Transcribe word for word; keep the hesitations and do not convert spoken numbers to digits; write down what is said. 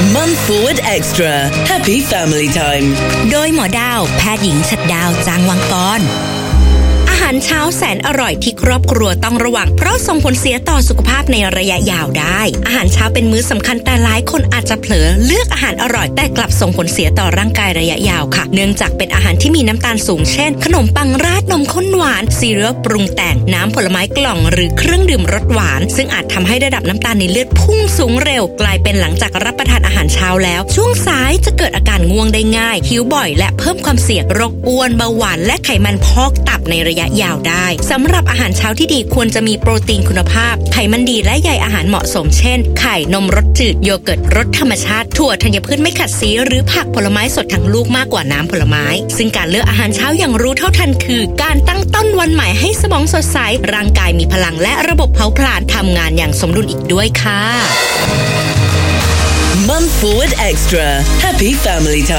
Mum Forward Extra Happy Family Time โดยหมอดาวแพทย์หญิงฉัตรดาวจางวังกรอาหารเช้าแสนอร่อยที่ครอบครัวต้องระวังเพราะส่งผลเสียต่อสุขภาพในระยะยาวได้อาหารเช้าเป็นมื้อสำคัญแต่หลายคนอาจจะเผลอเลือกอาหารอร่อยแต่กลับส่งผลเสียต่อร่างกายระยะยาวค่ะเนื่องจากเป็นอาหารที่มีน้ำตาลสูงเช่นขนมปังราดนมข้นหวานซีเรียลปรุงแต่งน้ำผลไม้กล่องหรือเครื่องดื่มรสหวานซึ่งอาจทำให้ระดับน้ำตาลในเลือดพุ่งสูงเร็วกลายเป็นหลังจากรับประทานอาหารเช้าแล้วช่วงสายจะเกิดอาการง่วงได้ง่ายหิวบ่อยและเพิ่มความเสี่ยงโรคอ้วนเบาหวานและไขมันพอกตับในระยะยาวได้สำหรับอาหารเช้าที่ดีควรจะมีโปรตีนคุณภาพไขมันดีและใยอาหารเหมาะสมเช่นไข่นมรสจืดโยเกิร์ตรสธรรมชาติถั่วธัญพืชไม่ขัดสีหรือผักผลไม้สดทั้งลูกมากกว่าน้ำผลไม้ซึ่งการเลือกอาหารเช้าอย่างรู้เท่าทันคือการตั้งต้นวันใหม่ให้สมองสดใสร่างกายมีพลังและระบบเผาผลาญทำงานอย่างสมดุลอีกด้วยค่ะ Mum Forward Extra Happy Family Time